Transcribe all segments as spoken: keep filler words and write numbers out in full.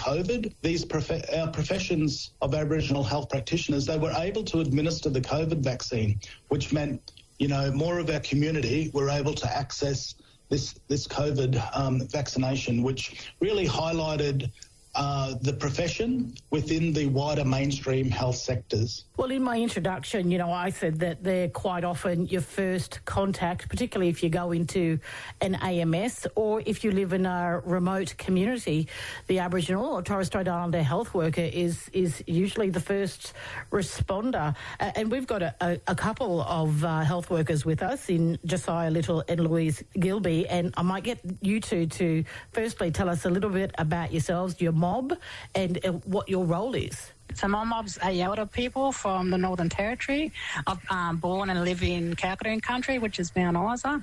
COVID, these prof- our professions of Aboriginal health practitioners, they were able to administer the COVID vaccine, which meant, you know, more of our community were able to access this this COVID um, vaccination, which really highlighted uh, the profession within the wider mainstream health sectors. Well, in my introduction, you know, I said that they're quite often your first contact, particularly if you go into an A M S or if you live in a remote community. The Aboriginal or Torres Strait Islander health worker is is usually the first responder. Uh, and we've got a, a, a couple of uh, health workers with us in Josiah Little and Louise Gilby. And I might get you two to firstly tell us a little bit about yourselves, your mob, and uh, what your role is. So my mob's Ayota people from the Northern Territory. I've um, born and live in Kalkadoon country, which is Mount Isa.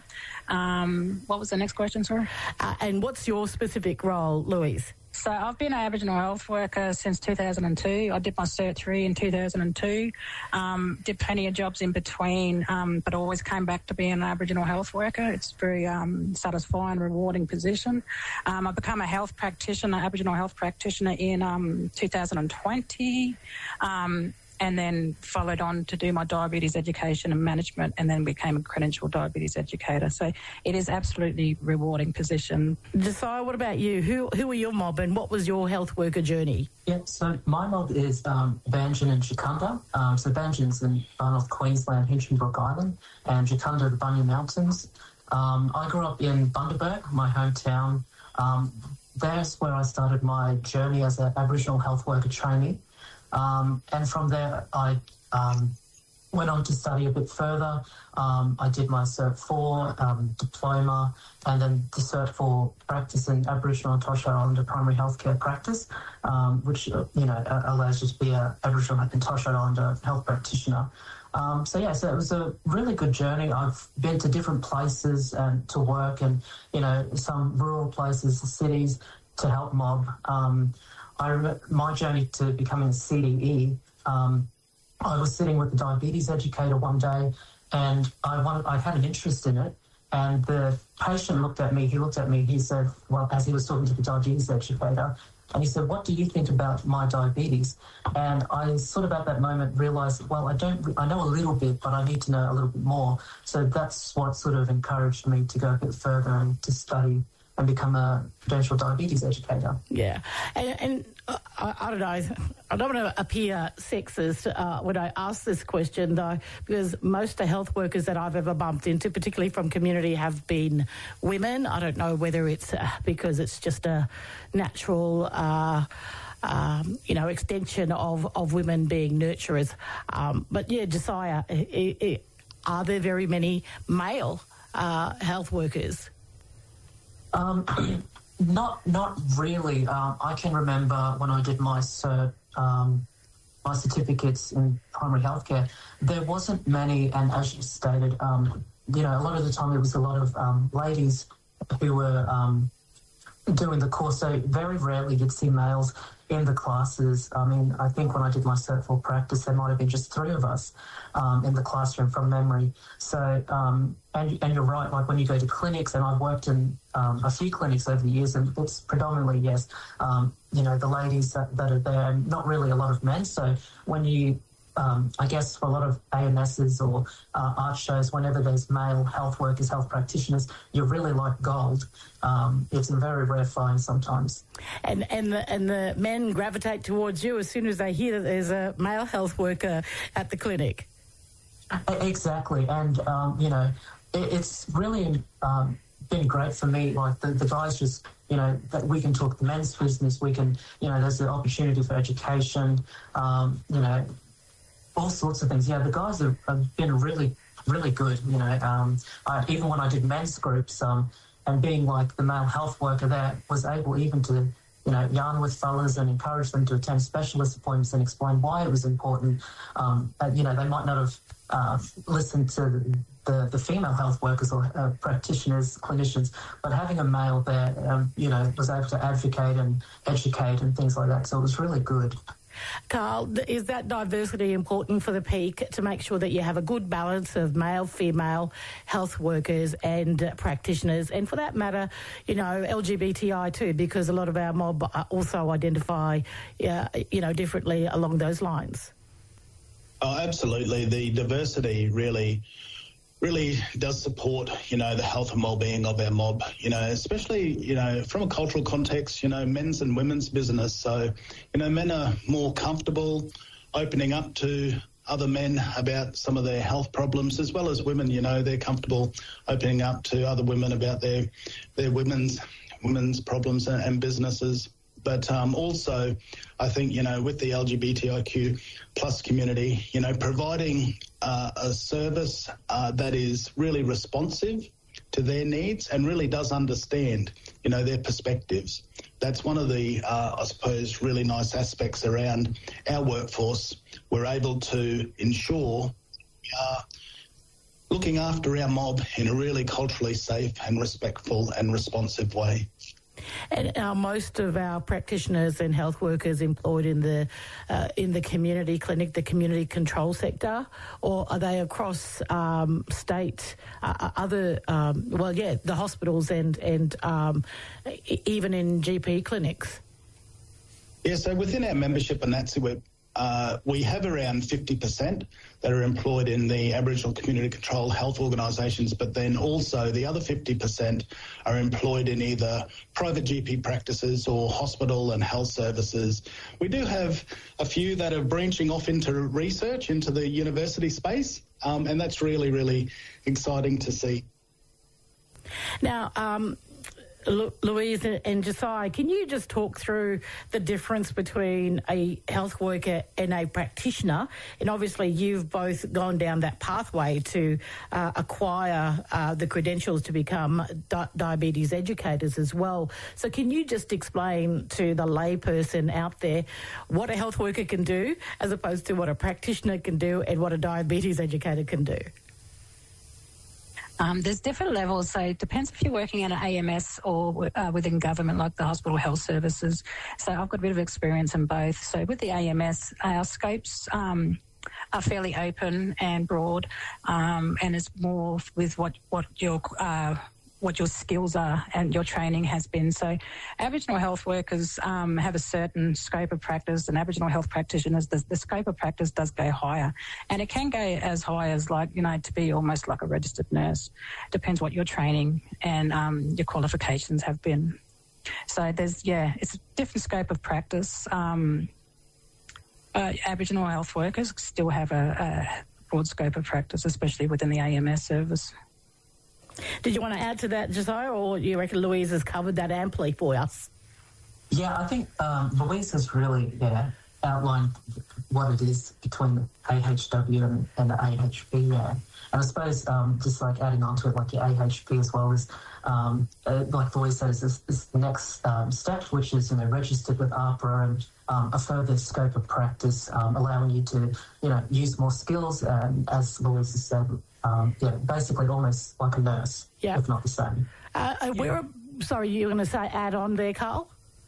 Um, what was the next question, sorry? Uh, and what's your specific role, Louise? So I've been an Aboriginal health worker since two thousand two. I did my Cert three in two thousand two. Um, did plenty of jobs in between, um, but always came back to being an Aboriginal health worker. It's a very um, satisfying, rewarding position. Um, I've become a health practitioner, Aboriginal health practitioner in um, two thousand twenty. Um, and then followed on to do my diabetes education and management, and then became a credentialed diabetes educator. So it is absolutely rewarding position. Josiah, what about you? Who who are your mob and what was your health worker journey? Yeah, so my mob is um, Banjin and Jacunda. Um, so Banjin's in far north Queensland, Hinchinbrook Island, and Jacunda, the Bunya Mountains. Um, I grew up in Bundaberg, my hometown. Um, that's where I started my journey as an Aboriginal health worker trainee. Um, and from there, I um, went on to study a bit further. Um, I did my Cert four um, diploma, and then the Cert four practice in Aboriginal and Torres Strait Islander primary healthcare practice, um, which uh, you know allows you to be an Aboriginal and Torres Strait Islander health practitioner. Um, so yeah, so it was a really good journey. I've been to different places and to work, and you know some rural places, cities, to help mob. Um, I remember my journey to becoming a C D E. Um, I was sitting with the diabetes educator one day, and I wanted, I had an interest in it. And the patient looked at me. He looked at me. He said, "Well," as he was talking to the diabetes educator, and he said, "What do you think about my diabetes?" And I sort of at that moment realised, well, I don't, I know a little bit, but I need to know a little bit more. So that's what sort of encouraged me to go a bit further and to study and become a credentialed diabetes educator. Yeah, and, and uh, I, I don't know, I don't want to appear sexist uh, when I ask this question, though, because most of the health workers that I've ever bumped into, particularly from community, have been women. I don't know whether it's uh, because it's just a natural uh, Um, you know, extension of, of women being nurturers. Um, but yeah, Josiah, it, it, are there very many male uh, health workers? Um, not not really. Um, I can remember when I did my cert, um, my certificates in primary healthcare, there wasn't many, and as you stated, um, you know, a lot of the time there was a lot of um, ladies who were um, doing the course, so very rarely you'd see males in the classes. I mean, I think when I did my Cert four practice, there might have been just three of us um, in the classroom from memory. So, um, and, and you're right, like when you go to clinics, and I've worked in um, a few clinics over the years, and it's predominantly, yes, um, you know, the ladies that, that are there, and not really a lot of men. So when you, um, I guess for a lot of A M Ss or uh, art shows, whenever there's male health workers, health practitioners, you're really like gold. Um, it's a very rare find sometimes. And and the, and the men gravitate towards you as soon as they hear that there's a male health worker at the clinic. Exactly. And, um, you know, it, it's really um, been great for me. Like the, the guys just, you know, that we can talk the men's business. We can, you know, there's the opportunity for education, um, you know, all sorts of things. Yeah, the guys have, have been really, really good, you know. Um, I, even when I did men's groups, um, and being like the male health worker there, was able even to, you know, yarn with fellas and encourage them to attend specialist appointments and explain why it was important. Um, and, you know, they might not have uh, listened to the, the, the female health workers or uh, practitioners, clinicians, but having a male there, um, you know, was able to advocate and educate and things like that. So it was really good. Carl, is that diversity important for the peak to make sure that you have a good balance of male, female health workers and uh, practitioners, and for that matter, you know, L G B T I too, because a lot of our mob also identify, uh, you know, differently along those lines? Oh, absolutely. The diversity really, really does support, you know, the health and well-being of our mob, you know, especially, you know, from a cultural context, you know, men's and women's business. So, you know, men are more comfortable opening up to other men about some of their health problems, as well as women, you know, they're comfortable opening up to other women about their their women's women's problems and, and businesses. But um, also, I think, you know, with the L G B T I Q plus community, you know, providing uh, a service uh, that is really responsive to their needs and really does understand, you know, their perspectives. That's one of the, uh, I suppose, really nice aspects around our workforce. We're able to ensure we are looking after our mob in a really culturally safe and respectful and responsive way. And are most of our practitioners and health workers employed in the uh, in the community clinic, the community control sector, or are they across um, state, uh, other, um, well, yeah, the hospitals and, and um, even in G P clinics? Yeah, so within our membership, and that's we're Uh, we have around fifty percent that are employed in the Aboriginal Community Control health organisations, but then also the other fifty percent are employed in either private G P practices or hospital and health services. We do have a few that are branching off into research, into the university space, um, and that's really, really exciting to see. Now, um Louise and Josiah, can you just talk through the difference between a health worker and a practitioner? And obviously you've both gone down that pathway to uh, acquire uh, the credentials to become di- diabetes educators as well. So can you just explain to the layperson out there what a health worker can do as opposed to what a practitioner can do and what a diabetes educator can do? Um, there's different levels, so it depends if you're working in an A M S or uh, within government, like the hospital health services. So I've got a bit of experience in both. So with the A M S, our scopes um, are fairly open and broad, um, and it's more with what what your uh, what your skills are and your training has been. So Aboriginal health workers um, have a certain scope of practice, and Aboriginal health practitioners, the, the scope of practice does go higher. And it can go as high as, like, you know, to be almost like a registered nurse. Depends what your training and um, your qualifications have been. So there's, yeah, it's a different scope of practice. Um, uh, Aboriginal health workers still have a, a broad scope of practice, especially within the A M S service. Did you want to add to that, Josiah, or you reckon Louise has covered that amply for us? Yeah, I think um, Louise has really yeah, outlined what it is between the A H W and, and the A H P. Yeah. And I suppose um, just like adding on to it, like your A H P as well is, um, uh, like Louise said, is this, this next um, step, which is, you know, registered with AHPRA and um, a further scope of practice, um, allowing you to, you know, use more skills. And as Louise has said, Um, yeah, basically almost like a nurse, yeah. if not the same. Uh, uh, we're, yeah. Sorry, you were going to say add on there, Carl?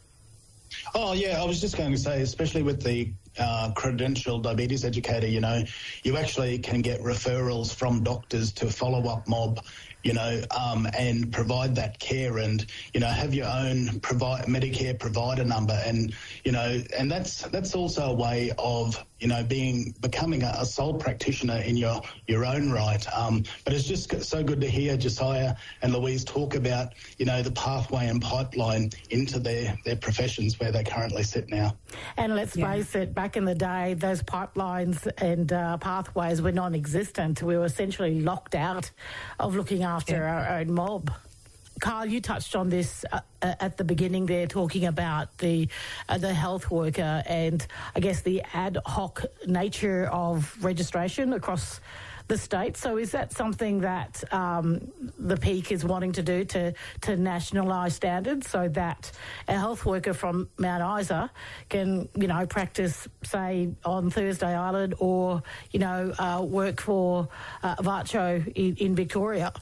Oh, yeah, I was just going to say, especially with the uh, credentialed diabetes educator, you know, you actually can get referrals from doctors to follow-up mob, you know, um, and provide that care and, you know, have your own provi- Medicare provider number. And, you know, and that's that's also a way of, you know, being becoming a, a sole practitioner in your, your own right. Um, but it's just so good to hear Josiah and Louise talk about, you know, the pathway and pipeline into their, their professions where they currently sit now. And let's yeah. face it, back in the day, those pipelines and uh, pathways were non-existent. We were essentially locked out of looking after after yeah. our own mob. Carl, you touched on this uh, at the beginning there, talking about the uh, the health worker and I guess the ad hoc nature of registration across the state. So is that something that um, the peak is wanting to do to, to nationalise standards so that a health worker from Mount Isa can, you know, practice, say, on Thursday Island or, you know, uh, work for uh, Vacho in, in Victoria?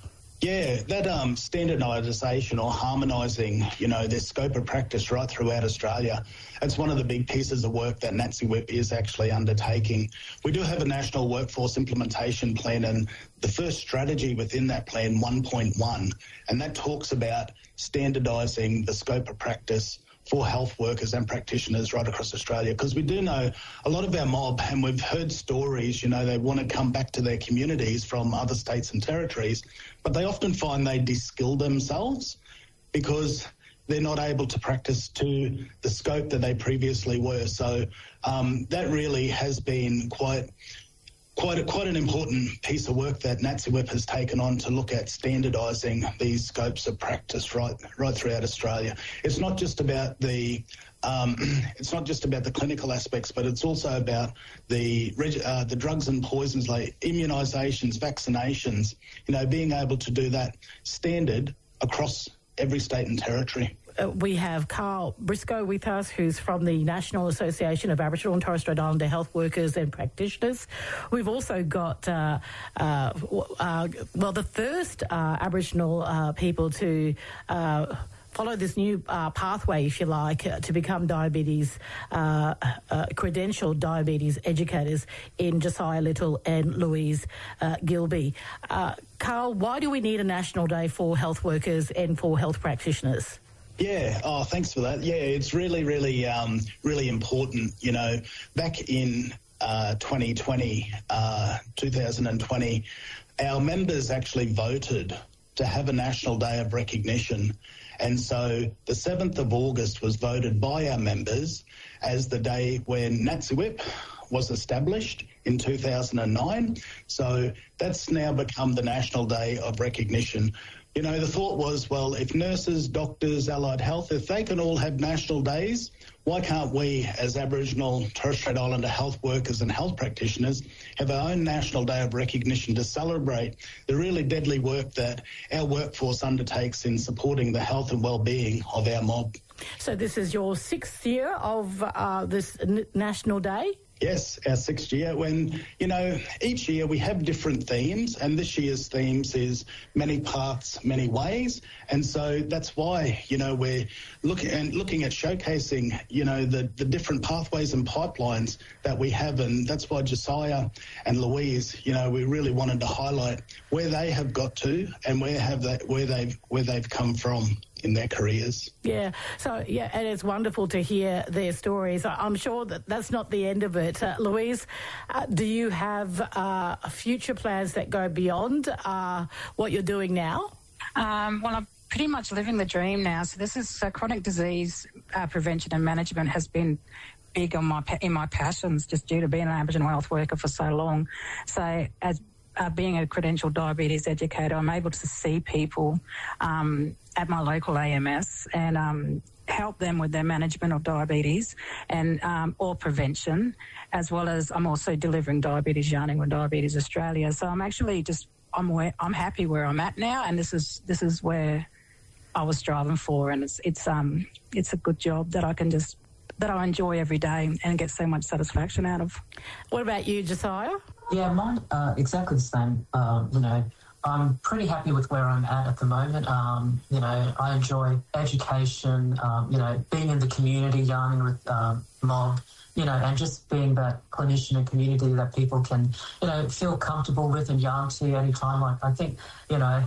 Yeah, that um, standardisation or harmonising, you know, their scope of practice right throughout Australia, it's one of the big pieces of work that NATSIWIP is actually undertaking. We do have a national workforce implementation plan, and the first strategy within that plan, one point one, and that talks about standardising the scope of practice for health workers and practitioners right across Australia, because we do know a lot of our mob, and we've heard stories, you know, they want to come back to their communities from other states and territories, but they often find they de-skill themselves because they're not able to practice to the scope that they previously were. So um, that really has been quite Quite a, quite an important piece of work that NATSIWIP has taken on to look at standardising these scopes of practice right right throughout Australia. It's not just about the um, it's not just about the clinical aspects, but it's also about the uh, the drugs and poisons like immunisations, vaccinations. You know, being able to do that standard across every state and territory. Uh, we have Carl Briscoe with us, who's from the National Association of Aboriginal and Torres Strait Islander Health Workers and Practitioners. We've also got, uh, uh, uh, well, the first uh, Aboriginal uh, people to uh, follow this new uh, pathway, if you like, uh, to become diabetes, uh, uh, credentialed diabetes educators in Josiah Little and Louise uh, Gilby. Uh, Carl, why do we need a national day for health workers and for health practitioners? Yeah, oh, thanks for that. Yeah, it's really, really, um, really important. You know, back in uh, twenty twenty, uh, two thousand twenty, our members actually voted to have a National Day of Recognition. And so the seventh of August was voted by our members as the day when NATSIWIP was established in two thousand nine. So that's now become the National Day of Recognition. You know, the thought was, well, if nurses, doctors, allied health, if they can all have national days, why can't we, as Aboriginal Torres Strait Islander health workers and health practitioners, have our own National Day of Recognition to celebrate the really deadly work that our workforce undertakes in supporting the health and well-being of our mob? So this is your sixth year of uh, this n- National Day? Yes, our sixth year, when, you know, each year we have different themes, and this year's themes is many paths, many ways. And so that's why, you know, we're looking and looking at showcasing, you know, the, the different pathways and pipelines that we have. And that's why Josiah and Louise, you know, we really wanted to highlight where they have got to and where have they, where they've where they've come from in their careers. Yeah, so, yeah, and it's wonderful to hear their stories. I'm sure that that's not the end of it. Uh, Louise, uh, do you have uh, future plans that go beyond uh, what you're doing now? Um, well, I'm pretty much living the dream now. So this is uh, chronic disease uh, prevention and management has been big on my in my passions just due to being an Aboriginal health worker for so long. So as Uh, being a credentialed diabetes educator, I'm able to see people um, at my local A M S and um, help them with their management of diabetes and um, or prevention, as well as I'm also delivering diabetes yarning with Diabetes Australia. So I'm actually just I'm where, I'm happy where I'm at now, and this is this is where I was striving for, and it's it's um it's a good job that I can just that I enjoy every day and get so much satisfaction out of. What about you, Josiah? Yeah, mine uh, exactly the same. Um, you know, I'm pretty happy with where I'm at at the moment. Um, you know, I enjoy education, um, you know, being in the community, yarning with um, mob, you know, and just being that clinician and community that people can, you know, feel comfortable with and yarn to anytime. Like, I think, you know,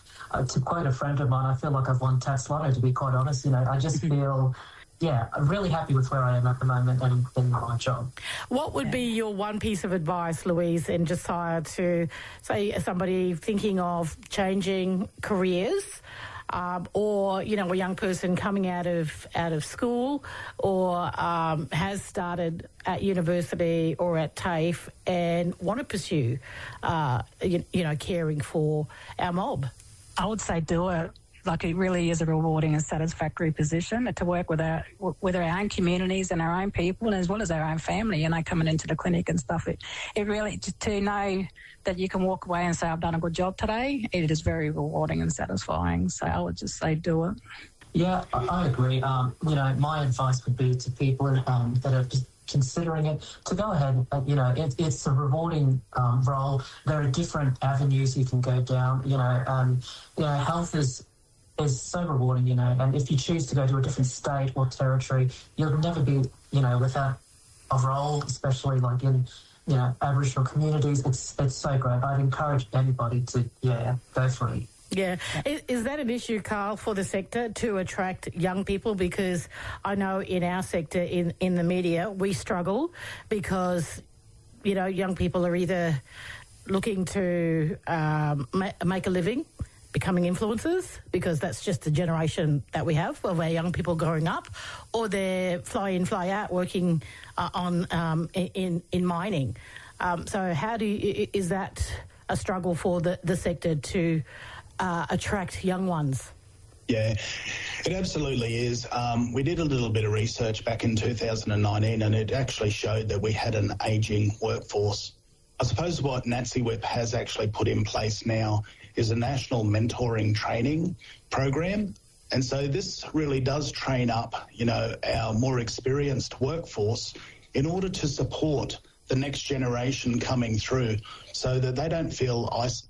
to quote a friend of mine, I feel like I've won Tats Lotto, to be quite honest. You know, I just feel... Yeah, I'm really happy with where I am at the moment and in my job. What would be your one piece of advice, Louise and Josiah, to, say, somebody thinking of changing careers um, or, you know, a young person coming out of out of school or um, has started at university or at TAFE and want to pursue, uh, you, you know, caring for our mob? I would say do it. Like, it really is a rewarding and satisfactory position to work with our with our own communities and our own people, as well as our own family. You know, coming into the clinic and stuff. It it really to know that you can walk away and say, I've done a good job today. It is very rewarding and satisfying. So I would just say, do it. Yeah, I, I agree. Um, you know, my advice would be to people um, that have considering it, to go ahead. Uh, you know, it, it's a rewarding um, role. There are different avenues you can go down. You know, um, you know, health is is so rewarding. You know, and if you choose to go to a different state or territory, you'll never be, you know, without a role, especially like in, you know, Aboriginal communities. It's it's so great. I'd encourage anybody to, yeah, go for it. Yeah. Is, is that an issue, Carl, for the sector to attract young people? Because I know in our sector, in, in the media, we struggle because, you know, young people are either looking to um, ma- make a living, becoming influencers, because that's just the generation that we have of our young people growing up, or they're fly in, fly out, working uh, on um, in, in mining. Um, so how do you, is that a struggle for the, the sector to Uh, attract young ones? Yeah, it absolutely is. Um, we did a little bit of research back in two thousand nineteen, and it actually showed that we had an ageing workforce. I suppose what NATSIWIP has actually put in place now is a national mentoring training program. And so this really does train up, you know, our more experienced workforce in order to support the next generation coming through so that they don't feel isolated.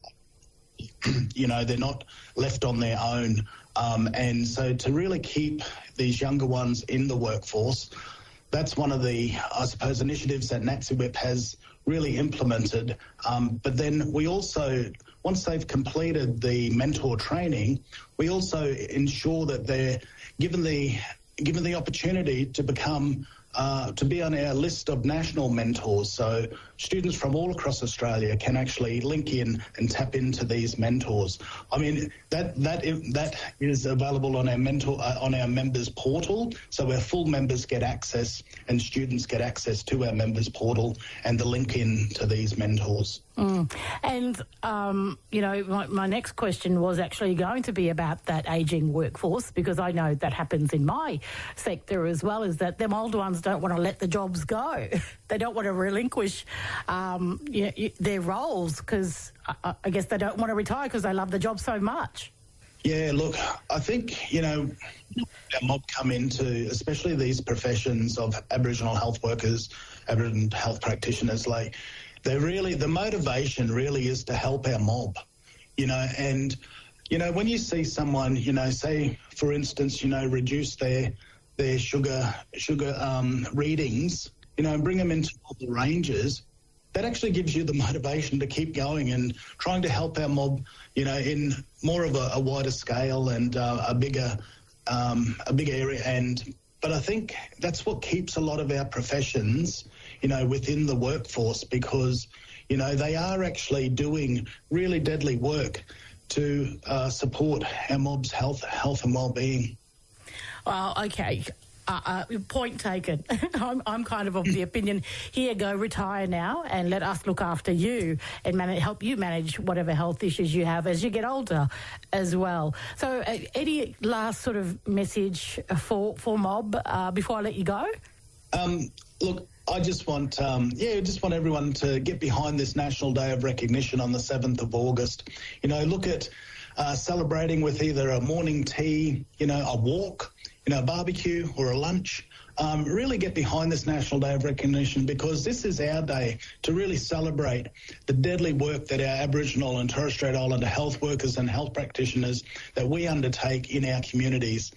You know, they're not left on their own. Um, and so to really keep these younger ones in the workforce, that's one of the, I suppose, initiatives that NATSIWIP has really implemented. Um, but then we also, once they've completed the mentor training, we also ensure that they're given the given the opportunity to become Uh, to be on our list of national mentors. So students from all across Australia can actually link in and tap into these mentors. I mean, that that that is available on our mentor uh, on our members portal. So our full members get access, and students get access to our members portal and the link in to these mentors. Mm. And, um, you know, my, my next question was actually going to be about that ageing workforce, because I know that happens in my sector as well, is that them older ones don't want to let the jobs go. They don't want to relinquish um, you know, their roles because I, I guess they don't want to retire because they love the job so much. Yeah, look, I think, you know, our mob come into, especially these professions of Aboriginal health workers, Aboriginal health practitioners, like, they really, the motivation really is to help our mob, you know, and, you know, when you see someone, you know, say, for instance, you know, reduce their their sugar sugar um, readings, you know, and bring them into the ranges, that actually gives you the motivation to keep going and trying to help our mob, you know, in more of a, a wider scale and uh, a bigger um, a big area. And but I think that's what keeps a lot of our professions, you know, within the workforce, because, you know, they are actually doing really deadly work to uh, support our mob's health, health and well-being. Well, okay. Uh, uh, point taken. I'm, I'm kind of of the opinion, here, go retire now and let us look after you and man- help you manage whatever health issues you have as you get older as well. So uh, any last sort of message for, for mob uh, before I let you go? Um, look, I just want, um, yeah, just want everyone to get behind this National Day of Recognition on the seventh of August. You know, look at uh, celebrating with either a morning tea, you know, a walk, you know, a barbecue or a lunch. Um, really get behind this National Day of Recognition, because this is our day to really celebrate the deadly work that our Aboriginal and Torres Strait Islander health workers and health practitioners that we undertake in our communities.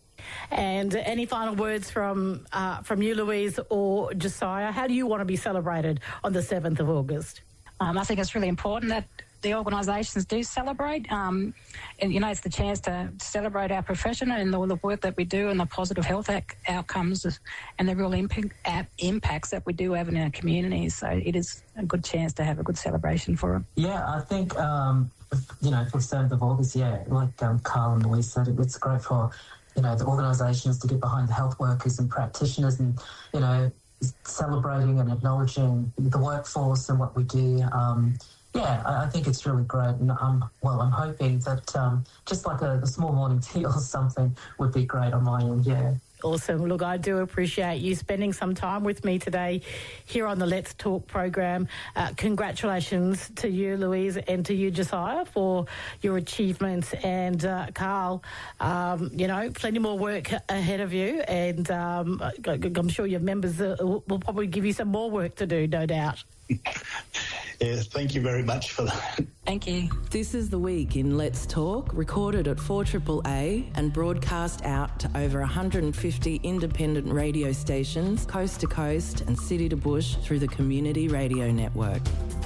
And any final words from uh, from you, Louise, or Josiah? How do you want to be celebrated on the seventh of August? Um, I think it's really important that the organisations do celebrate. Um, and, you know, it's the chance to celebrate our profession and all the work that we do and the positive health ac- outcomes and the real impact, uh, impacts that we do have in our communities. So it is a good chance to have a good celebration for them. Yeah, I think, um, you know, for the seventh of August, yeah, like um, Carl and Louise said, it, it's great for, you know, the organisations to get behind the health workers and practitioners and, you know, celebrating and acknowledging the workforce and what we do. Um, yeah, I, I think it's really great. And I'm, well, I'm hoping that um, just like a, a small morning tea or something would be great on my end, yeah. Awesome. Look, I do appreciate you spending some time with me today here on the Let's Talk program. Uh, congratulations to you, Louise, and to you, Josiah, for your achievements. And uh, Carl, um, you know, plenty more work ahead of you. And um, I'm sure your members uh, will probably give you some more work to do, no doubt. Yeah, thank you very much for that. Thank you. This is The Week in Let's Talk, recorded at four A A A and broadcast out to over one hundred fifty independent radio stations, coast to coast and city to bush through the Community Radio Network.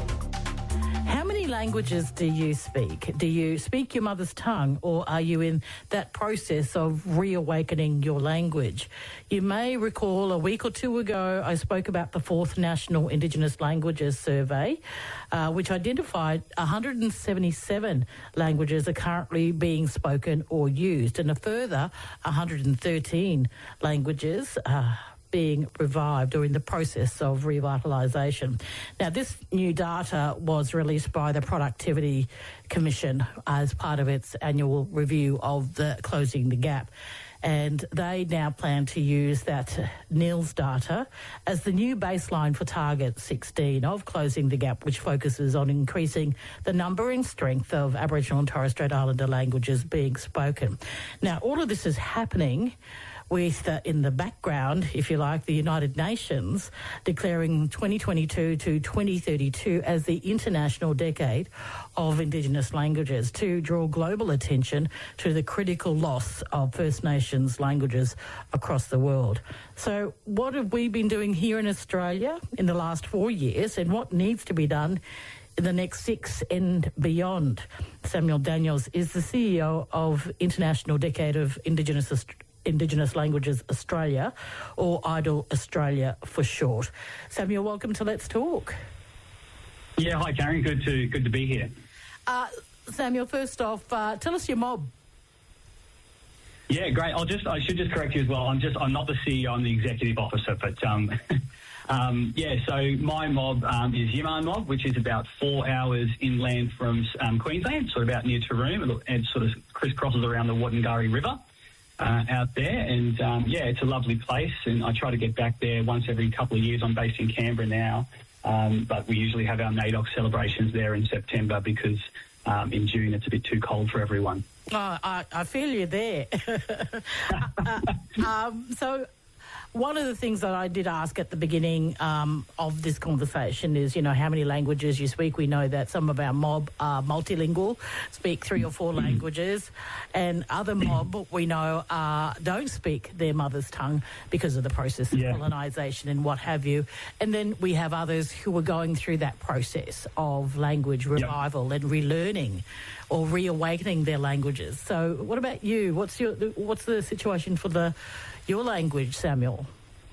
How many languages do you speak? Do you speak your mother's tongue, or are you in that process of reawakening your language? You may recall a week or two ago I spoke about the fourth National Indigenous Languages Survey, uh, which identified one hundred seventy-seven languages are currently being spoken or used, and a further one hundred thirteen languages uh, being revived or in the process of revitalisation. Now, this new data was released by the Productivity Commission as part of its annual review of the Closing the Gap. And they now plan to use that N I L S data as the new baseline for Target sixteen of Closing the Gap, which focuses on increasing the number and strength of Aboriginal and Torres Strait Islander languages being spoken. Now, all of this is happening with, uh, in the background, if you like, the United Nations declaring twenty twenty-two to twenty thirty-two as the International Decade of Indigenous Languages to draw global attention to the critical loss of First Nations languages across the world. So what have we been doing here in Australia in the last four years and what needs to be done in the next six and beyond? Samuel Daniels is the C E O of International Decade of Indigenous Australia. Indigenous Languages Australia, or I D L Australia for short. Samuel, welcome to Let's Talk. Yeah, hi Karen, good to good to be here. Uh, Samuel, first off, uh, tell us your mob. Yeah, great. I'll just I should just correct you as well. I'm just I'm not the C E O, I'm the executive officer, but um, um, yeah. So my mob um, is Yiman Mob, which is about four hours inland from um, Queensland, sort of about near Taroom, and sort of crisscrosses around the Watangari River. Uh, out there, and um, yeah, it's a lovely place, and I try to get back there once every couple of years. I'm based in Canberra now, um, but we usually have our NAIDOC celebrations there in September because um, in June it's a bit too cold for everyone. Oh, I, I feel you there. uh, um, so one of the things that I did ask at the beginning um, of this conversation is, you know, how many languages you speak. We know that some of our mob are multilingual, speak three or four languages, and other mob we know uh, don't speak their mother's tongue because of the process of yeah. colonisation and what have you. And then we have others who are going through that process of language revival yep. and relearning or reawakening their languages. So what about you? What's your what's the situation for the your language, Samuel?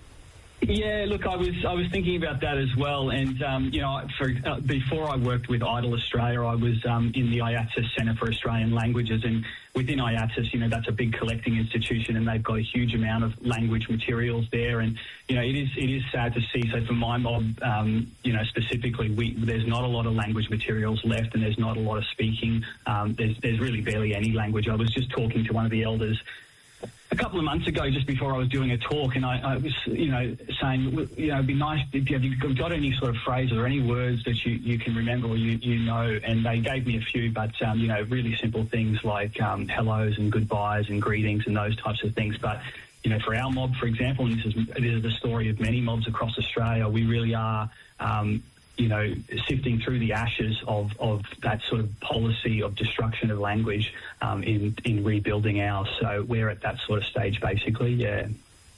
Yeah, look, I was I was thinking about that as well, and um, you know, for, uh, before I worked with I D L Australia, I was um, in the I A T S Centre for Australian Languages, and within I A T S, you know, that's a big collecting institution, and they've got a huge amount of language materials there, and you know, it is it is sad to see. So for my mob, um, you know, specifically, we, there's not a lot of language materials left, and there's not a lot of speaking. Um, there's there's really barely any language. I was just talking to one of the elders a couple of months ago, just before I was doing a talk, and I, I was, you know, saying, you know, it'd be nice if you've got any sort of phrases or any words that you, you can remember or you, you know, and they gave me a few, but, um, you know, really simple things like um, hellos and goodbyes and greetings and those types of things. But, you know, for our mob, for example, and this is, this is the story of many mobs across Australia, we really are, um, you know, sifting through the ashes of, of that sort of policy of destruction of language um, in, in rebuilding ours. So we're at that sort of stage, basically, yeah.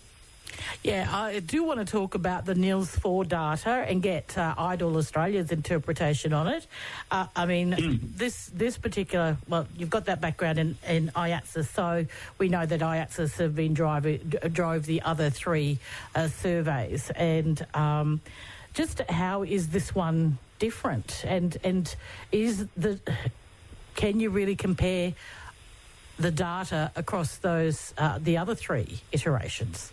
Yeah, I do want to talk about the N I L S four data and get uh, I D L Australia's interpretation on it. Uh, I mean, mm. this this particular, well, you've got that background in, in I A T S, so we know that I A T S have been driving, drove the other three uh, surveys. And um, just how is this one different? And and is the can you really compare the data across those uh, the other three iterations?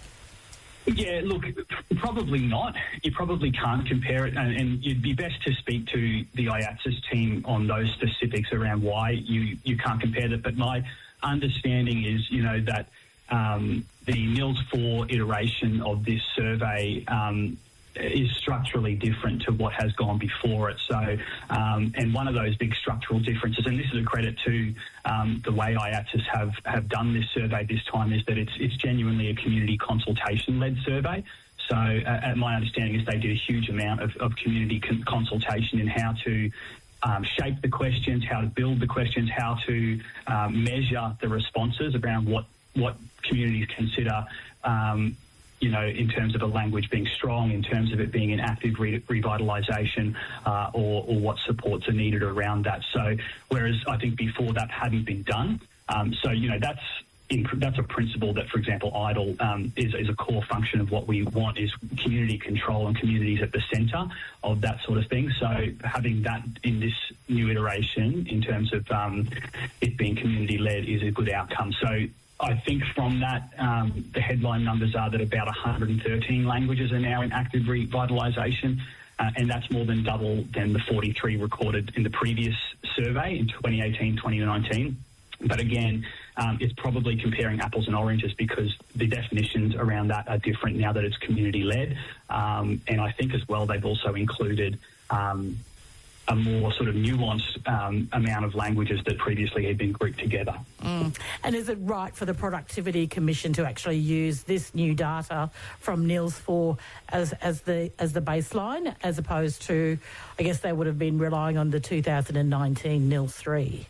Yeah, look, probably not. You probably can't compare it, and, and you'd be best to speak to the I A T S team on those specifics around why you, you can't compare it. But my understanding is, you know, that um, the N I L S four iteration of this survey um, is structurally different to what has gone before it. So, um, and one of those big structural differences, and this is a credit to um, the way I A T S I S have, have done this survey this time, is that it's it's genuinely a community consultation-led survey. So, uh, my understanding is they did a huge amount of, of community con- consultation in how to um, shape the questions, how to build the questions, how to um, measure the responses around what what communities consider. Um, you know, in terms of a language being strong, in terms of it being in active re- revitalisation, uh, or, or what supports are needed around that. So, whereas I think before that hadn't been done. Um, so, you know, that's in, that's a principle that, for example, IDLE um, is, is a core function of what we want, is community control and communities at the centre of that sort of thing. So having that in this new iteration in terms of um, it being community-led is a good outcome. So I think from that, um, the headline numbers are that about one hundred thirteen languages are now in active revitalisation, uh, and that's more than double than the forty-three recorded in the previous survey in twenty eighteen twenty nineteen. But again, um, it's probably comparing apples and oranges because the definitions around that are different now that it's community-led. Um, and I think as well they've also included um, a more sort of nuanced um, amount of languages that previously had been grouped together. Mm. And is it right for the Productivity Commission to actually use this new data from N I L S four as, as the as the baseline, as opposed to, I guess they would have been relying on the two thousand nineteen N I L S three?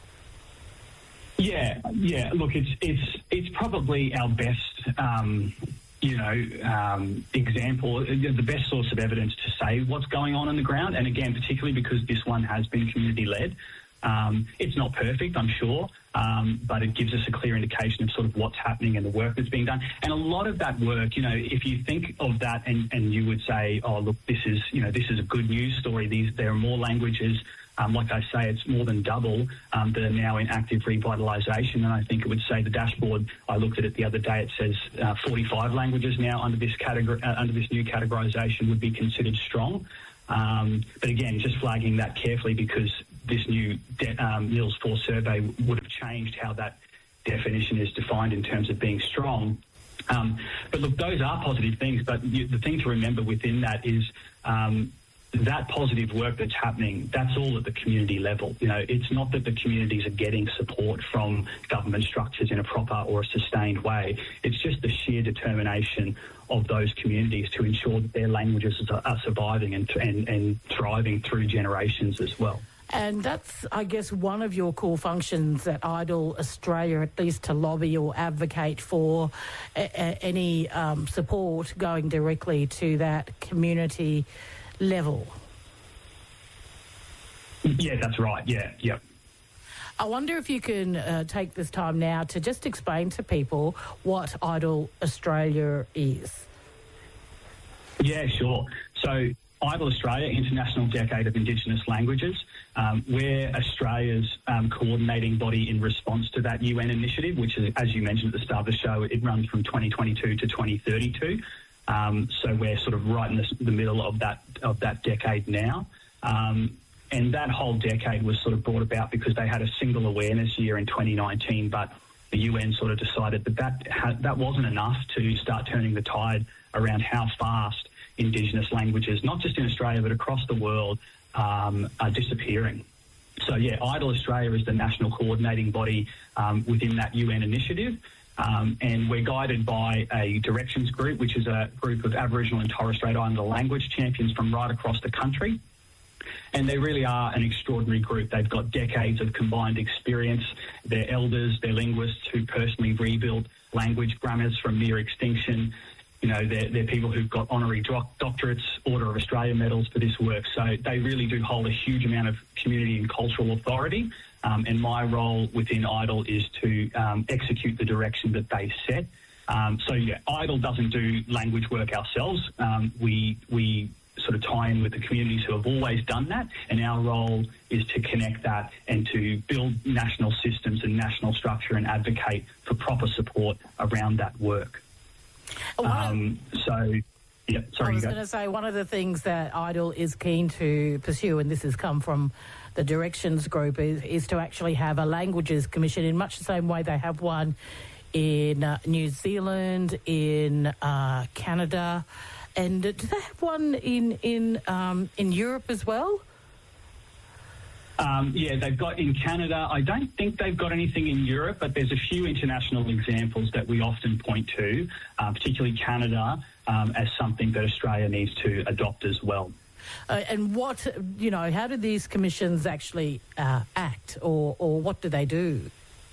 Yeah, yeah. Look, it's it's it's probably our best, um, you know, um, example, the best source of evidence to say what's going on on the ground. And again, particularly because this one has been community-led. Um, it's not perfect, I'm sure, um, but it gives us a clear indication of sort of what's happening and the work that's being done. And a lot of that work, you know, if you think of that and, and you would say, oh, look, this is, you know, this is a good news story. These there are more languages. Um, like I say, it's more than double um, that are now in active revitalisation. And I think it would say the dashboard, I looked at it the other day, it says uh, forty-five languages now under this category, uh, under this new categorisation would be considered strong. Um, but again, just flagging that carefully because this new de- um, N I L S four survey would have changed how that definition is defined in terms of being strong. Um, but look, those are positive things. But you, the thing to remember within that is um, that positive work that's happening, that's all at the community level. You know, it's not that the communities are getting support from government structures in a proper or a sustained way. It's just the sheer determination of those communities to ensure that their languages are, are surviving and, and, and thriving through generations as well. And that's, I guess, one of your core functions at IDLE Australia, at least to lobby or advocate for a, a, any um, support going directly to that community level. Yeah, that's right. Yeah, yeah. I wonder if you can uh, take this time now to just explain to people what IDLE Australia is. Yeah, sure. So IDLE Australia, International Decade of Indigenous Languages, um, we're Australia's um, coordinating body in response to that U N initiative, which is, as you mentioned at the start of the show, it runs from twenty twenty-two to twenty thirty-two. Um, so we're sort of right in the, the middle of that of that decade now. Um, and that whole decade was sort of brought about because they had a single awareness year in twenty nineteen, but the U N sort of decided that that, ha- that wasn't enough to start turning the tide around how fast Indigenous languages, not just in Australia but across the world, um, are disappearing. So, yeah, IDLE Australia is the national coordinating body um, within that U N initiative. Um, and we're guided by a directions group, which is a group of Aboriginal and Torres Strait Islander language champions from right across the country. And they really are an extraordinary group. They've got decades of combined experience. They're elders, they're linguists who personally rebuilt language grammars from near extinction. You know, they're, they're people who've got honorary doc- doctorates, Order of Australia medals for this work. So they really do hold a huge amount of community and cultural authority. Um, and my role within IDLE is to um, execute the direction that they set. Um, so, yeah, IDLE doesn't do language work ourselves. Um, we we sort of tie in with the communities who have always done that, and our role is to connect that and to build national systems and national structure and advocate for proper support around that work. Um, so, yeah, sorry. I was going to say, one of the things that IDLE is keen to pursue, and this has come from the directions group, is, is to actually have a languages commission in much the same way they have one in uh, New Zealand, in uh, Canada, and uh, do they have one in in um, in Europe as well? Um, yeah, they've got in Canada. I don't think they've got anything in Europe, but there's a few international examples that we often point to, uh, particularly Canada, um, as something that Australia needs to adopt as well. Uh, and what, you know, how do these commissions actually uh, act, or, or what do they do?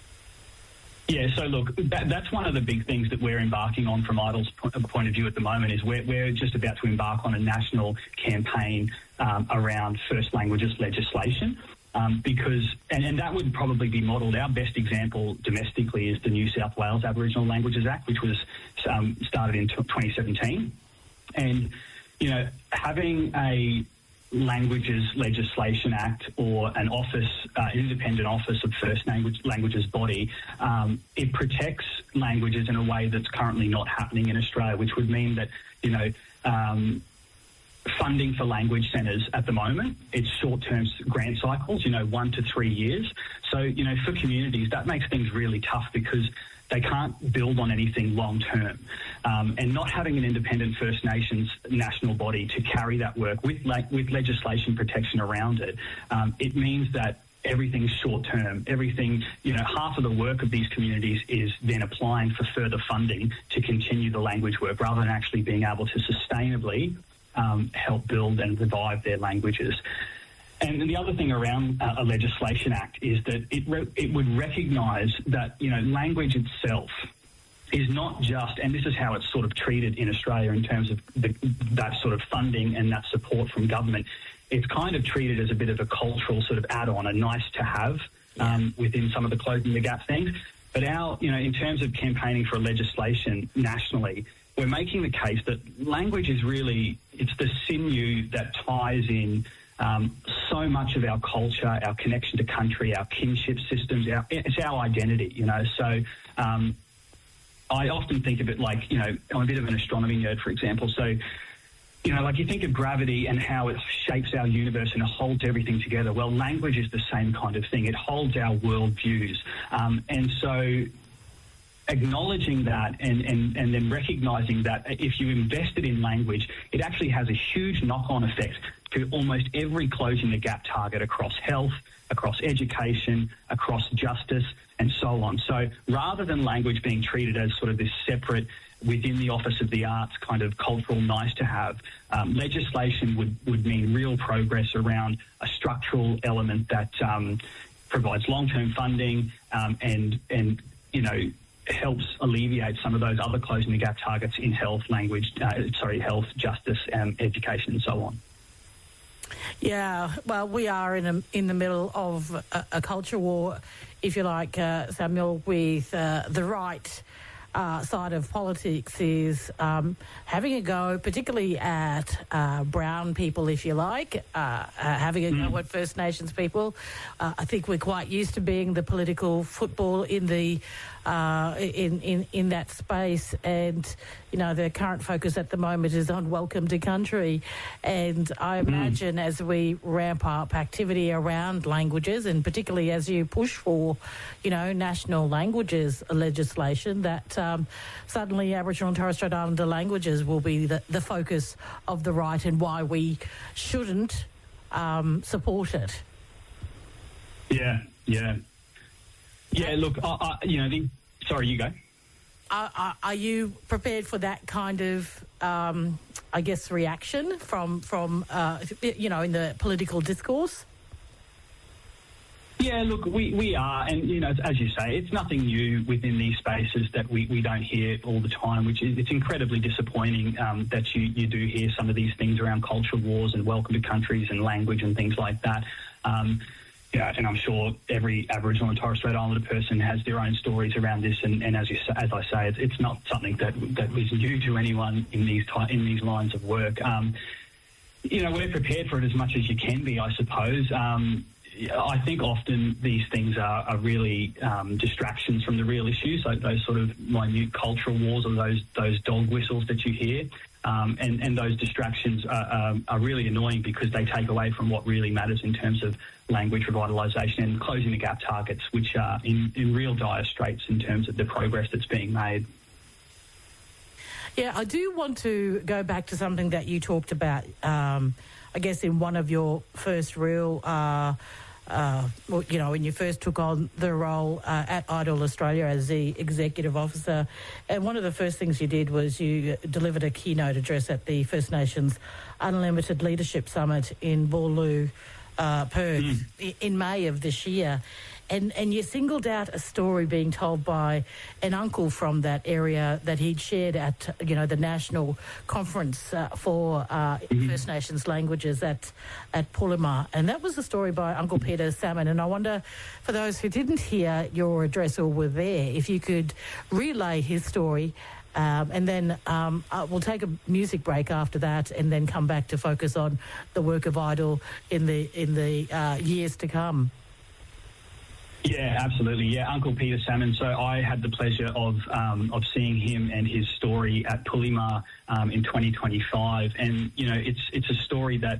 Yeah, so look, that, that's one of the big things that we're embarking on from IDLE's point of view at the moment is we're, we're just about to embark on a national campaign um, around first languages legislation. Um, because, and, and that would probably be modelled, our best example domestically is the New South Wales Aboriginal Languages Act, which was um, started in twenty seventeen. And, you know, having a Languages Legislation Act or an office, uh, independent office of first language, languages body, um, it protects languages in a way that's currently not happening in Australia, which would mean that, you know, um, funding for language centres at the moment, it's short-term grant cycles, you know, one to three years. So, you know, for communities, that makes things really tough because they can't build on anything long-term. Um, and not having an independent First Nations national body to carry that work with, like, with legislation protection around it, um, it means that everything's short-term. Everything, you know, half of the work of these communities is then applying for further funding to continue the language work rather than actually being able to sustainably Um, help build and revive their languages. And the other thing around uh, a legislation act is that it re- it would recognise that, you know, language itself is not just, and this is how it's sort of treated in Australia in terms of the, that sort of funding and that support from government, it's kind of treated as a bit of a cultural sort of add-on, a nice to have um, within some of the closing the gap things. But our, you know, in terms of campaigning for legislation nationally, we're making the case that language is really, it's the sinew that ties in um, so much of our culture, our connection to country, our kinship systems, our, it's our identity, you know. So um, I often think of it like, you know, I'm a bit of an astronomy nerd, for example. So, you know, like you think of gravity and how it shapes our universe and it holds everything together. Well, language is the same kind of thing. It holds our worldviews. Um, and so acknowledging that and, and, and then recognising that if you invested in language, it actually has a huge knock-on effect to almost every closing the gap target across health, across education, across justice, and so on. So rather than language being treated as sort of this separate within the Office of the Arts kind of cultural nice to have, um, legislation would, would mean real progress around a structural element that um, provides long-term funding um, and, and, you know, helps alleviate some of those other closing the gap targets in health, language, uh, sorry, health, justice, um, education, and so on. Yeah, well, we are in a, in the middle of a, a culture war, if you like, uh, Samuel, with uh, the right uh, side of politics is um, having a go, particularly at uh, brown people, if you like, uh, uh, having a mm. go at First Nations people. Uh, I think we're quite used to being the political football in the uh, in, in, in that space, and you know the current focus at the moment is on welcome to country. And I imagine mm. as we ramp up activity around languages, and particularly as you push for, you know, national languages legislation, that um, suddenly Aboriginal and Torres Strait Islander languages will be the, the focus of the right, and why we shouldn't um, support it. Yeah, yeah. Yeah, look, I, I, you know, the, sorry, you go. Are, are you prepared for that kind of, um, I guess, reaction from, from uh, you know, in the political discourse? Yeah, look, we, we are, and, you know, as you say, it's nothing new within these spaces that we, we don't hear all the time, which is, it's incredibly disappointing um, that you, you do hear some of these things around cultural wars and welcome to countries and language and things like that. Um, Yeah, and I'm sure every Aboriginal and Torres Strait Islander person has their own stories around this, and, and as you as I say, it's, it's not something that that is new to anyone in these ty- in these lines of work. Um, you know, we're prepared for it as much as you can be, I suppose. Um, I think often these things are, are really um, distractions from the real issues, like those sort of minute cultural wars or those those dog whistles that you hear. Um, and, and those distractions are, are, are really annoying because they take away from what really matters in terms of language revitalisation and closing the gap targets, which are in, in real dire straits in terms of the progress that's being made. Yeah, I do want to go back to something that you talked about, um, I guess, in one of your first real... Uh, Uh, well, you know, when you first took on the role uh, at Idol Australia as the executive officer, and one of the first things you did was you delivered a keynote address at the First Nations Unlimited Leadership Summit in Boorloo, uh, Perth, mm. in May of this year. And and you singled out a story being told by an uncle from that area that he'd shared at, you know, the national conference uh, for uh, mm-hmm. First Nations languages at at Pulima. And that was a story by Uncle Peter Salmon. And I wonder, for those who didn't hear your address or were there, if you could relay his story. Um, and then um, uh, we'll take a music break after that, and then come back to focus on the work of Idol in the in the uh, years to come. Yeah, absolutely. Yeah, Uncle Peter Salmon. So I had the pleasure of um, of seeing him and his story at Pulima um, in twenty twenty-five, and you know, it's it's a story that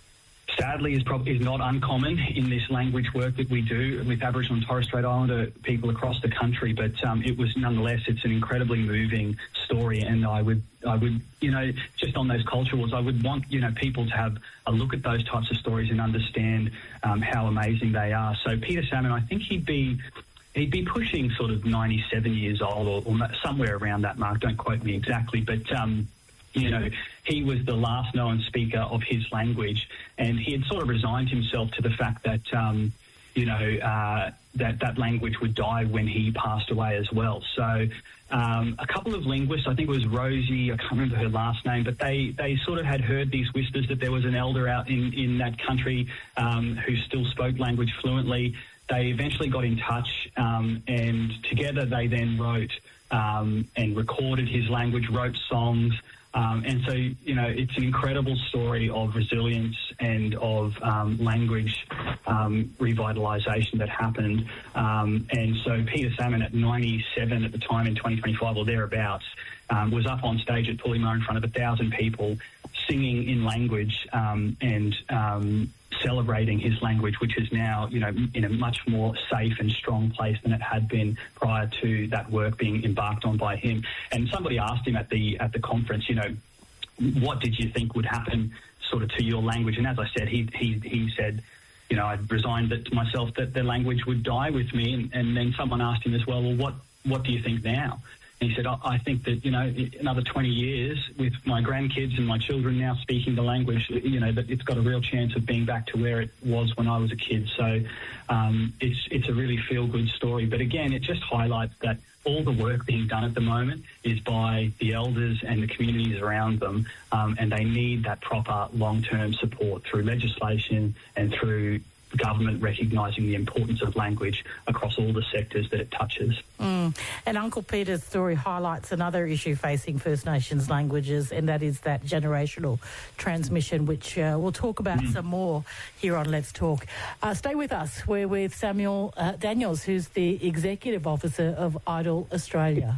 sadly is probably is not uncommon in this language work that we do with Aboriginal and Torres Strait Islander people across the country. But um, it was nonetheless, it's an incredibly moving story, and I would I would you know, just on those culturals, I would want you know people to have a look at those types of stories and understand um, how amazing they are. So Peter Salmon, I think he'd be he'd be pushing sort of ninety-seven years old or, or somewhere around that mark. Don't quote me exactly, but. Um, You know, he was the last known speaker of his language, and he had sort of resigned himself to the fact that, um, you know, uh, that that language would die when he passed away as well. So um, a couple of linguists, I think it was Rosie, I can't remember her last name, but they, they sort of had heard these whispers that there was an elder out in, in that country um, who still spoke language fluently. They eventually got in touch, um, and together they then wrote um, and recorded his language, wrote songs. Um, and so, you know, it's an incredible story of resilience and of um, language um, revitalisation that happened. Um, and so Peter Salmon at ninety-seven at the time in twenty twenty-five or thereabouts um, was up on stage at Pulima in front of a thousand people singing in language um, and um, celebrating his language, which is now, you know, in a much more safe and strong place than it had been prior to that work being embarked on by him. And somebody asked him at the at the conference, you know, what did you think would happen sort of to your language? And as I said, he he he said, you know, I'd resigned it to myself that the language would die with me. And, and then someone asked him as well, well, what what do you think now? And he said, I think that, you know, another twenty years with my grandkids and my children now speaking the language, you know, that it's got a real chance of being back to where it was when I was a kid. So um, it's it's a really feel-good story. But again, it just highlights that all the work being done at the moment is by the elders and the communities around them, um, and they need that proper long-term support through legislation and through government recognising the importance of language across all the sectors that it touches. Mm. And Uncle Peter's story highlights another issue facing First Nations languages, and that is that generational transmission, which uh, we'll talk about mm. some more here on Let's Talk. Uh, stay with us. We're with Samuel uh, Daniels, who's the Executive Officer of Idol Australia.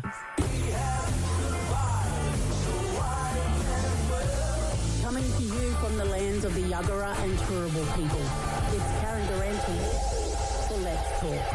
Coming to you from the lands of the Yuggera and Turrbal people, it's Karen Durante for Let's Talk.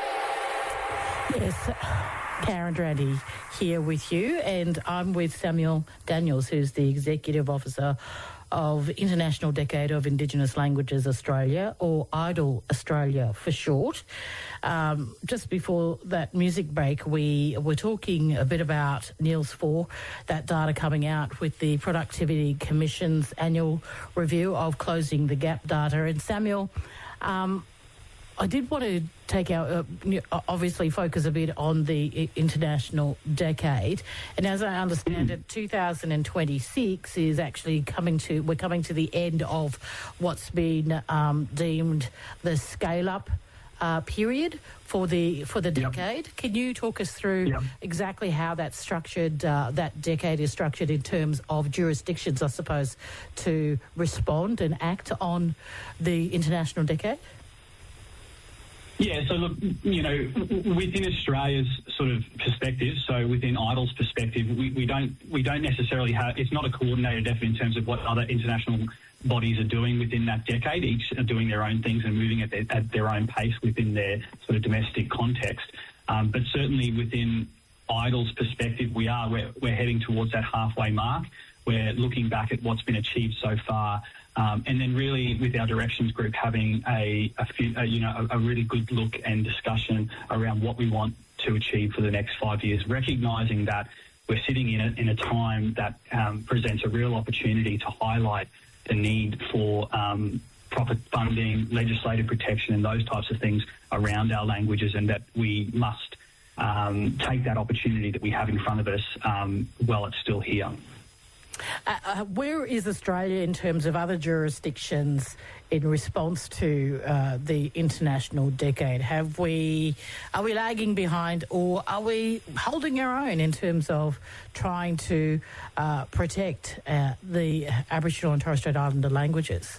Yes, Karen Durante here with you, and I'm with Samuel Daniels, who's the Executive Officer of International Decade of Indigenous Languages Australia, or Idol Australia for short. Um, just before that music break, we were talking a bit about Niels four, that data coming out with the Productivity Commission's annual review of Closing the Gap data. And Samuel, um, I did want to take our, uh, obviously focus a bit on the international decade. And as I understand it, two thousand twenty-six is actually coming to, we're coming to the end of what's been um, deemed the scale-up uh, period for the for the decade. Yep. Can you talk us through yep. exactly how that's structured, uh, that decade is structured in terms of jurisdictions, I suppose, to respond and act on the international decade? Yeah, so look, you know, within Australia's sort of perspective, so within IDLE's perspective, we, we don't we don't necessarily have, it's not a coordinated effort in terms of what other international bodies are doing within that decade. Each are doing their own things and moving at their, at their own pace within their sort of domestic context. Um, but certainly within IDLE's perspective, we are, we're, we're heading towards that halfway mark. We're looking back at what's been achieved so far. Um, and then really with our directions group having a, a, few, a you know a, a really good look and discussion around what we want to achieve for the next five years, recognising that we're sitting in a, in a time that um, presents a real opportunity to highlight the need for um, proper funding, legislative protection and those types of things around our languages, and that we must um, take that opportunity that we have in front of us um, while it's still here. Uh, uh, where is Australia in terms of other jurisdictions in response to uh, the International Decade? Have we, are we lagging behind, or are we holding our own in terms of trying to uh, protect uh, the Aboriginal and Torres Strait Islander languages?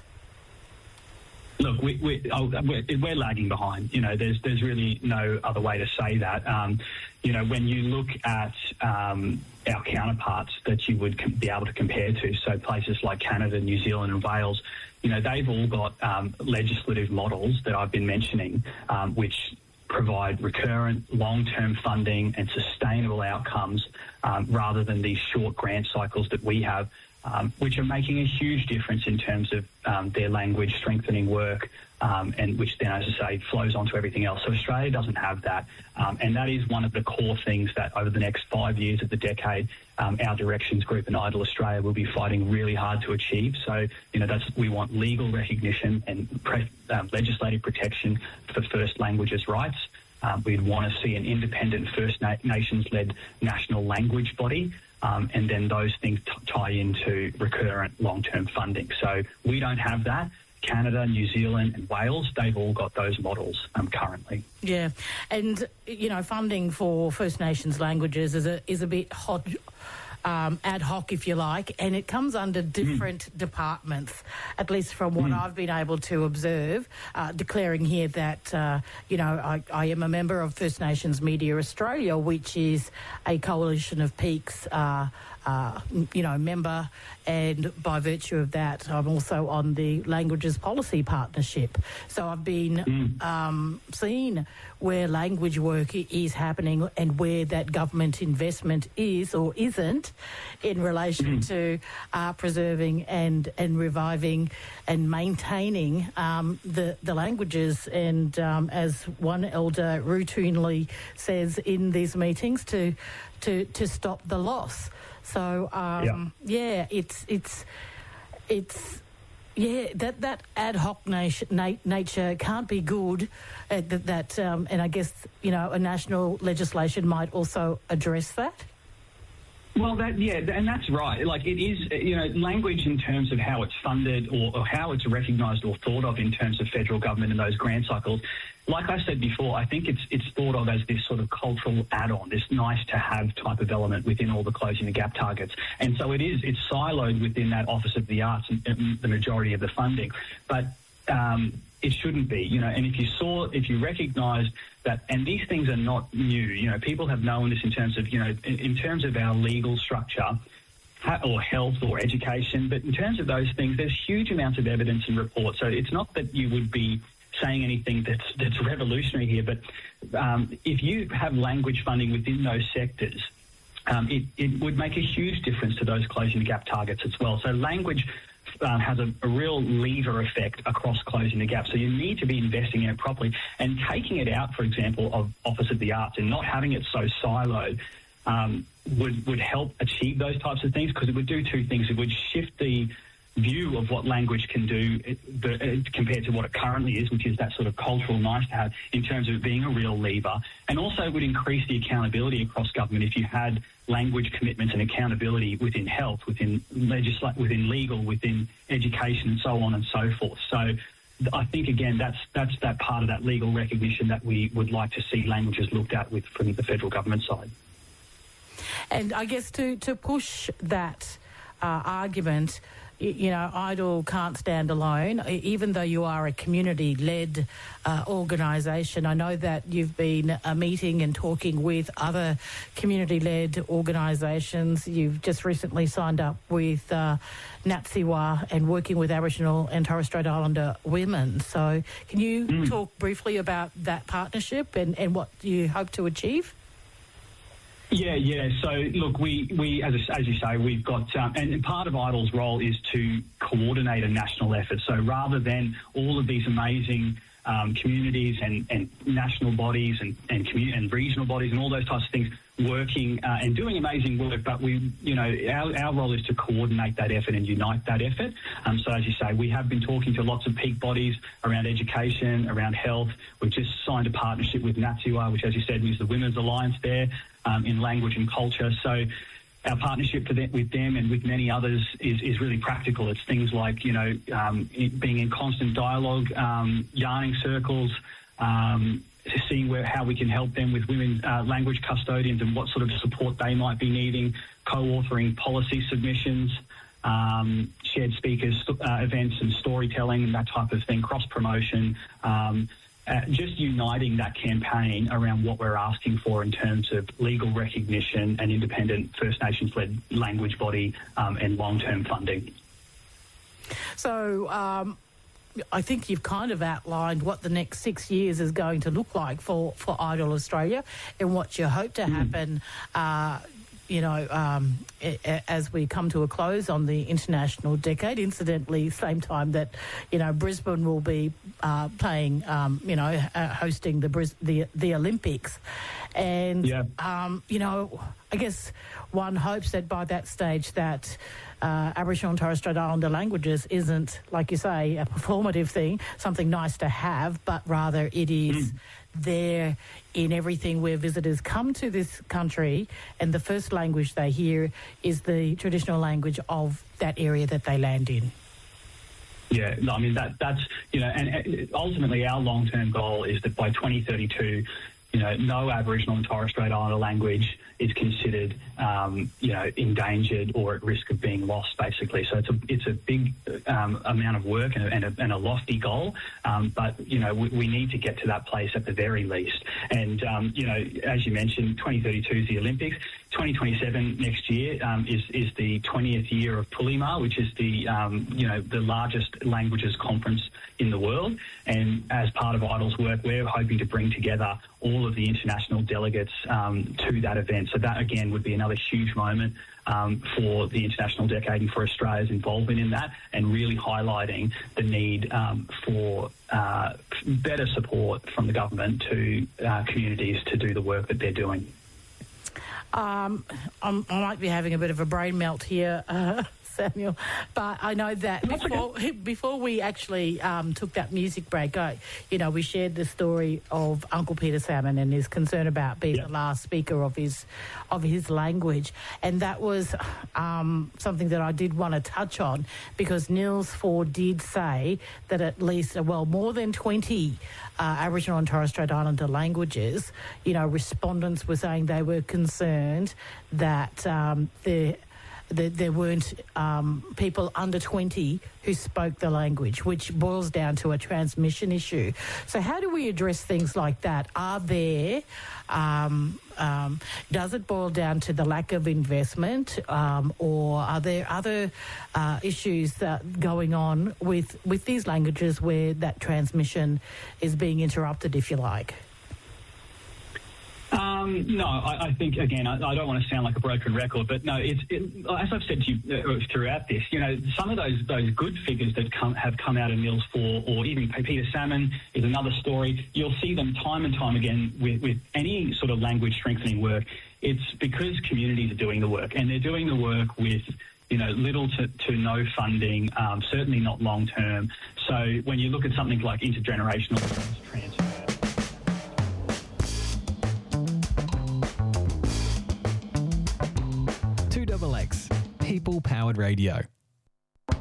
Look, we, we, oh, we're, we're lagging behind. You know, there's there's really no other way to say that. Um, you know, when you look at um, our counterparts that you would com- be able to compare to, so places like Canada, New Zealand and Wales, you know, they've all got um, legislative models that I've been mentioning, um, which provide recurrent, long-term funding and sustainable outcomes um, rather than these short grant cycles that we have. Um, which are making a huge difference in terms of um, their language strengthening work, um, and which then, as I say, flows onto everything else. So Australia doesn't have that, um, and that is one of the core things that over the next five years of the decade, um, our directions group and IDLE Australia will be fighting really hard to achieve. So, you know, that's we want legal recognition and pre- um, legislative protection for First Languages' rights. Um, we'd want to see an independent First Na- Nations-led national language body. Um, and then those things t- tie into recurrent long-term funding. So we don't have that. Canada, New Zealand and Wales, they've all got those models um, currently. Yeah. And, you know, funding for First Nations languages is a, is a bit hot... Um, ad hoc, if you like, and it comes under different mm. departments, at least from what mm. I've been able to observe, uh, declaring here that, uh, you know, I, I am a member of First Nations Media Australia, which is a coalition of peaks, uh, uh, you know, member, and by virtue of that, I'm also on the Languages Policy Partnership. So I've been mm. um, seeing where language work is happening and where that government investment is or isn't in relation mm. to uh, preserving and, and reviving and maintaining um, the, the languages. And um, as one elder routinely says in these meetings, to to, to stop the loss. So, um, yeah. yeah, it's, it's, it's, yeah, that, that ad hoc nation, na- nature can't be good. Uh, that, that um, and I guess, you know, a national legislation might also address that. Well, that yeah, and that's right. Like it is, you know, language in terms of how it's funded or, or how it's recognised or thought of in terms of federal government and those grant cycles. Like I said before, I think it's it's thought of as this sort of cultural add-on, this nice-to-have type of element within all the Closing the Gap targets. And so it is, it's siloed within that Office of the Arts and, and the majority of the funding. But um, it shouldn't be, you know, and if you saw, if you recognised that, and these things are not new, you know, people have known this in terms of, you know, in, in terms of our legal structure, or health or education, but in terms of those things, there's huge amounts of evidence and reports. So it's not that you would be saying anything that's that's revolutionary here, but um, if you have language funding within those sectors, um, it, it would make a huge difference to those Closing the Gap targets as well. So language uh, has a, a real lever effect across Closing the Gap. So you need to be investing in it properly and taking it out, for example, of Office of the Arts and not having it so siloed um, would, would help achieve those types of things, because it would do two things. It would shift the view of what language can do uh, compared to what it currently is, which is that sort of cultural nice to have in terms of it being a real lever, and also would increase the accountability across government if you had language commitments and accountability within health, within legisla- within legal, within education and so on and so forth. So I think, again, that's that's that part of that legal recognition that we would like to see languages looked at with from the federal government side. And I guess to, to push that uh, argument, you know, IDLE can't stand alone, even though you are a community-led uh, organisation. I know that you've been uh, meeting and talking with other community-led organisations. You've just recently signed up with uh, NAPSIWA and working with Aboriginal and Torres Strait Islander women. So can you mm. talk briefly about that partnership and, and what you hope to achieve? Yeah, yeah. So, look, we, we as, as you say, we've got, um, and part of IDLE's role is to coordinate a national effort. So rather than all of these amazing um, communities and, and national bodies and, and, commun- and regional bodies and all those types of things working uh, and doing amazing work, but we, you know, our, our role is to coordinate that effort and unite that effort. Um, so as you say, we have been talking to lots of peak bodies around education, around health. We've just signed a partnership with NAPSIWA, which, as you said, is the Women's Alliance there um, in language and culture. So our partnership for them, with them and with many others is, is really practical. It's things like, you know, um, being in constant dialogue, um, yarning circles, um, seeing where how we can help them with women uh, language custodians and what sort of support they might be needing, co-authoring policy submissions, um, shared speakers uh, events and storytelling and that type of thing, cross-promotion, um, uh, just uniting that campaign around what we're asking for in terms of legal recognition and independent First Nations-led language body um, and long-term funding. So, um I think you've kind of outlined what the next six years is going to look like for, for IDLE Australia and what you hope to happen, mm. uh, you know, um, as we come to a close on the international decade. Incidentally, same time that, you know, Brisbane will be uh, playing, um, you know, uh, hosting the, Bris- the the Olympics. And, yeah. um, you know, I guess one hopes that by that stage that uh, Aboriginal and Torres Strait Islander languages isn't, like you say, a performative thing, something nice to have, but rather it is mm. there in everything where visitors come to this country, and the first language they hear is the traditional language of that area that they land in. Yeah, no, I mean, that that's, you know, and ultimately our long-term goal is that by twenty thirty-two, you know, no Aboriginal and Torres Strait Islander language is considered, um, you know, endangered or at risk of being lost, basically. So it's a it's a big um, amount of work and a, and a, and a lofty goal, um, but, you know, we, we need to get to that place at the very least. And, um, you know, as you mentioned, twenty thirty-two is the Olympics. twenty twenty-seven next year um, is is the twentieth year of Pulima, which is the um, you know the largest languages conference in the world. And as part of IDLE's work, we're hoping to bring together all of the international delegates um, to that event. So that again would be another huge moment um, for the International Decade and for Australia's involvement in that, and really highlighting the need um, for uh, better support from the government to uh, communities to do the work that they're doing. Um, I'm, I might be having a bit of a brain melt here, uh, Samuel, but I know that before, before we actually um, took that music break, I, you know, we shared the story of Uncle Peter Salmon and his concern about being yeah. the last speaker of his of his language, and that was um, something that I did want to touch on, because Nils Ford did say that at least, well, more than twenty uh, Aboriginal and Torres Strait Islander languages, you know, respondents were saying they were concerned that um, the there weren't um, people under twenty who spoke the language, which boils down to a transmission issue. So how do we address things like that? Are there, um, um, does it boil down to the lack of investment, um, or are there other uh, issues that going on with, with these languages where that transmission is being interrupted, if you like? Um, no, I, I think, again, I, I don't want to sound like a broken record, but no, it's it, as I've said to you uh, throughout this, you know, some of those those good figures that come, have come out of Nils Ford, or even Peter Salmon is another story. You'll see them time and time again with, with any sort of language strengthening work. It's because communities are doing the work, and they're doing the work with, you know, little to, to no funding, um, certainly not long term. So when you look at something like intergenerational transfer, X, People Powered Radio.